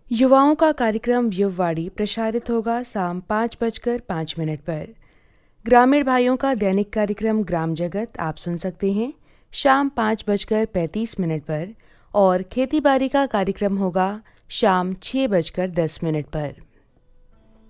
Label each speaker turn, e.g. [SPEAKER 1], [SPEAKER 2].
[SPEAKER 1] युवाओं का कार्यक्रम युववाणी प्रसारित होगा शाम 5:05 पर। ग्रामीण भाइयों का दैनिक कार्यक्रम ग्राम जगत आप सुन सकते हैं शाम 5:35 पर और खेती बाड़ी का कार्यक्रम होगा शाम 6:10 पर।